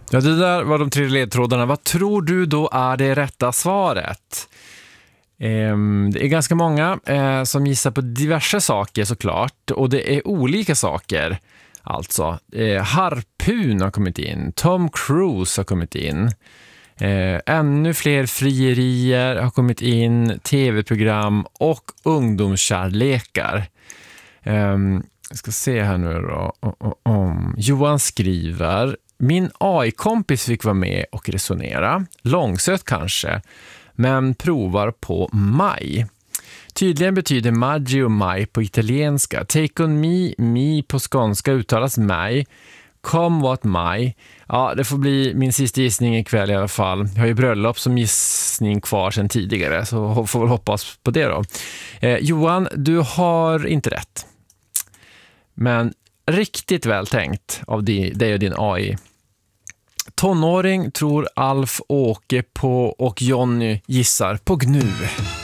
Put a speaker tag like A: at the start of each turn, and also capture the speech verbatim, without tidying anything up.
A: Ja, det där var de tre ledtrådarna. Vad tror du då är det rätta svaret? Ehm, det är ganska många eh, som gissar på diverse saker såklart. Och det är olika saker. Alltså, eh, harpun har kommit in. Tom Cruise har kommit in. Eh, ännu fler frierier har kommit in. Tv-program och ungdomskärlekar. Ehm, jag ska se här nu då. Oh, oh, oh. Johan skriver: min A I-kompis fick vara med och resonera. Långsökt kanske, men provar på maj. Tydligen betyder Maggio maj på italienska. Take on me, me på skånska uttalas maj. Come what maj. Ja, det får bli min sista gissning ikväll i alla fall. Jag har ju bröllop som gissning kvar sedan tidigare, så får väl hoppas på det då. Eh, Johan, du har inte rätt. Men riktigt väl tänkt av dig och din A I. Tonåring tror Alf Åke på och Jonny gissar på Gnu.